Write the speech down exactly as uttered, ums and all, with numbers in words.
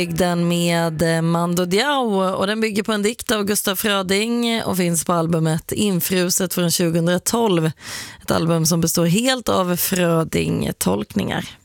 Den med Mando Diao, och den bygger på en dikt av Gustaf Fröding och finns på albumet Infruset från tjugohundratolv. Ett album som består helt av Fröding-tolkningar.